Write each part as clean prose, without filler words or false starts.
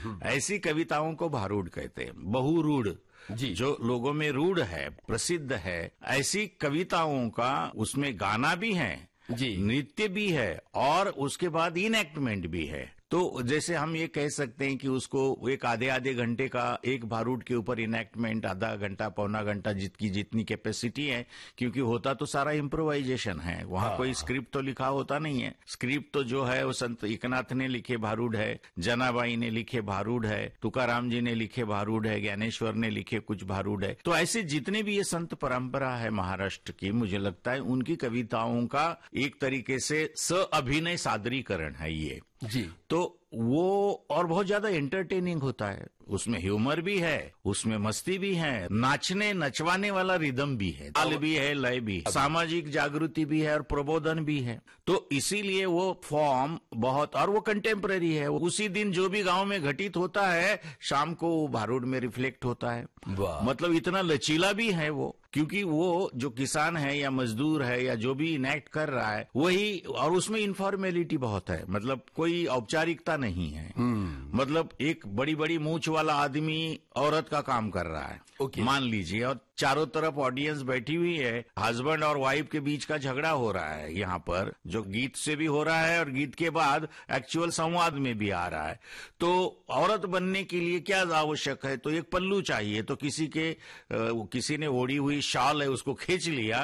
ऐसी कविताओं को भारूड कहते हैं। बहुरूढ़ जी, जो लोगों में रूढ़ है, प्रसिद्ध है, ऐसी कविताओं का उसमें गाना भी है जी, नृत्य भी है और उसके बाद इनएक्टमेंट भी है। तो जैसे हम ये कह सकते हैं कि उसको एक आधे घंटे का एक भारूड के ऊपर इनएक्टमेंट, आधा घंटा पौना घंटा जितनी कैपेसिटी है, क्योंकि होता तो सारा इम्प्रोवाइजेशन है, वहां कोई स्क्रिप्ट तो लिखा होता नहीं है। स्क्रिप्ट तो जो है वो संत एकनाथ ने लिखे भारूड है, जनाबाई ने लिखे भारूड है, तुकाराम जी ने लिखे भारूड है, ज्ञानेश्वर ने लिखे कुछ भारूड है। तो ऐसे जितने भी ये संत परंपरा है महाराष्ट्र की, मुझे लगता है उनकी कविताओं का एक तरीके से अभिनय सादरीकरण है ये जी। तो वो और बहुत ज्यादा एंटरटेनिंग होता है, उसमें ह्यूमर भी है, उसमें मस्ती भी है, नाचने नचवाने वाला रिदम भी है, ताल भी है, लय भी है, सामाजिक जागृति भी है और प्रबोधन भी है। तो इसीलिए वो फॉर्म बहुत, और वो कंटेम्पररी है, उसी दिन जो भी गांव में घटित होता है शाम को वो भारूड में रिफ्लेक्ट होता है। मतलब इतना लचीला भी है वो, क्योंकि वो जो किसान है या मजदूर है या जो भी इनेक्ट कर रहा है वही, और उसमें इनफॉर्मेलिटी बहुत है, मतलब कोई औपचारिकता नहीं है। मतलब एक बड़ी बड़ी मूंछ वाला आदमी औरत का काम कर रहा है, मान लीजिए, और चारों तरफ ऑडियंस बैठी हुई है, हस्बैंड और वाइफ के बीच का झगड़ा हो रहा है यहाँ पर, जो गीत से भी हो रहा है और गीत के बाद एक्चुअल संवाद में भी आ रहा है। तो औरत बनने के लिए क्या आवश्यक है, तो एक पल्लू चाहिए, तो किसी ने ओढ़ी हुई शाल है उसको खींच लिया,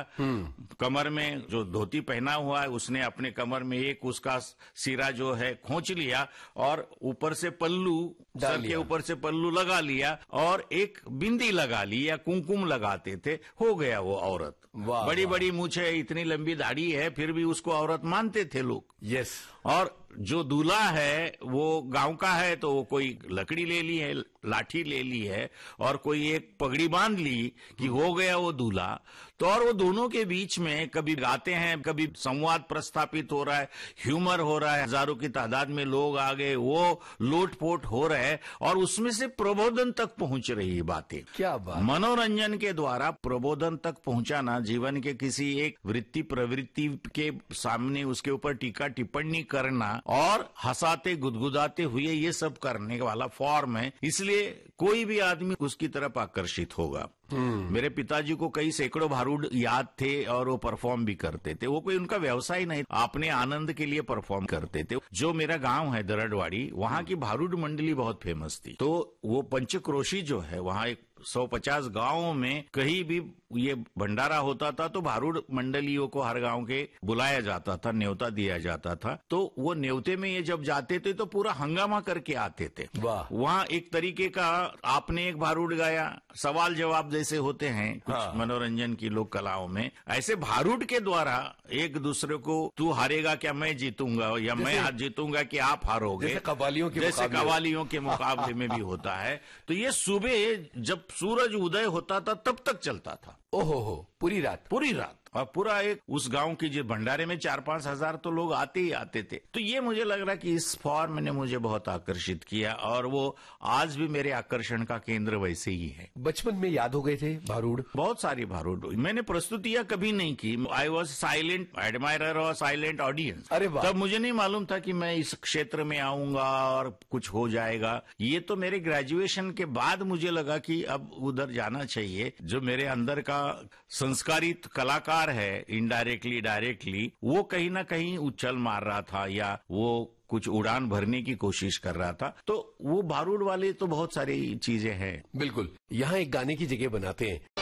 कमर में जो धोती पहना हुआ है उसने अपने कमर में एक उसका सिरा जो है खोंच लिया और ऊपर से पल्लू, सर के ऊपर से पल्लू लगा लिया और एक बिंदी लगा ली या कुमकुम लगाते थे, हो गया वो औरत। बड़ी बड़ी मूछे, इतनी लंबी दाढ़ी है, फिर भी उसको औरत मानते थे लोग। यस। और जो दूल्हा है वो गांव का है तो वो कोई लकड़ी ले ली है, लाठी ले ली है और कोई एक पगड़ी बांध ली कि हो गया वो दूल्हा। तो और वो दोनों के बीच में कभी गाते हैं, कभी संवाद प्रस्थापित हो रहा है, ह्यूमर हो रहा है, हजारों की तादाद में लोग आ गए, वो लोटपोट हो रहे हैं और उसमें से प्रबोधन तक पहुंच रही है बातें। क्या बात। मनोरंजन के द्वारा प्रबोधन तक पहुंचाना, जीवन के किसी एक वृत्ति प्रवृत्ति के सामने उसके ऊपर टीका टिप्पणी करना और हंसाते गुदगुदाते हुए ये सब करने वाला फॉर्म है, इसलिए कोई भी आदमी उसकी तरफ आकर्षित होगा। मेरे पिताजी को कई सैकड़ों भारूड याद थे और वो परफॉर्म भी करते थे, वो कोई उनका व्यवसाय नहीं, अपने आनंद के लिए परफॉर्म करते थे। जो मेरा गांव है दरड़वाड़ी, वहां की भारूड मंडली बहुत फेमस थी। तो वो पंचक्रोशी जो है, वहां एक 150 गांवों में कहीं भी ये भंडारा होता था तो भारूड मंडलियों को हर गांव के बुलाया जाता था, न्योता दिया जाता था। तो वो न्योते में ये जब जाते थे तो पूरा हंगामा करके आते थे। वहां एक तरीके का, आपने एक भारूड गाया, सवाल जवाब जैसे होते हैं कुछ मनोरंजन की लोक कलाओं में, ऐसे भारूड के द्वारा एक दूसरे को, तू हारेगा क्या मैं जीतूंगा, या मैं आज जीतूंगा कि आप हारोगे, जैसे कव्वालियों के मुकाबले में भी होता है। तो ये सुबह जब सूरज उदय होता था तब तक चलता था। ओहो हो, पूरी रात और पूरा एक उस गांव की जो भंडारे में 4-5 हजार तो लोग आते ही आते थे। तो ये मुझे लग रहा कि इस फॉर्म ने मुझे बहुत आकर्षित किया और वो आज भी मेरे आकर्षण का केंद्र वैसे ही है। बचपन में याद हो गए थे भारूड? बहुत सारी भारूड। मैंने प्रस्तुतियां कभी नहीं की, आई वॉज साइलेंट एडमायरर और साइलेंट ऑडियंस। अरे वाह। तब मुझे नहीं मालूम था कि मैं इस क्षेत्र में आऊंगा और कुछ हो जाएगा। ये तो मेरे ग्रेजुएशन के बाद मुझे लगा कि अब उधर जाना चाहिए। जो मेरे अंदर का संस्कारित कलाकार है, इनडायरेक्टली डायरेक्टली, वो कहीं ना कहीं उछल मार रहा था या वो कुछ उड़ान भरने की कोशिश कर रहा था। तो वो भारूड वाले तो बहुत सारी चीजें हैं। बिल्कुल। यहाँ एक गाने की जगह बनाते हैं,